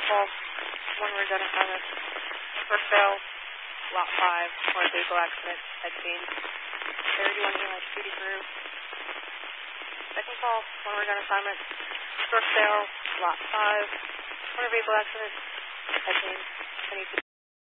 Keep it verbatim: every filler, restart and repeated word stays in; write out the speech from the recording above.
call, one we're done assignment. First fail, lot five, motor vehicle accident, head change. thirty-one ambulance duty crew. Second call, one we're done assignment. First fail, lot five, motor vehicle accident, head change. I need to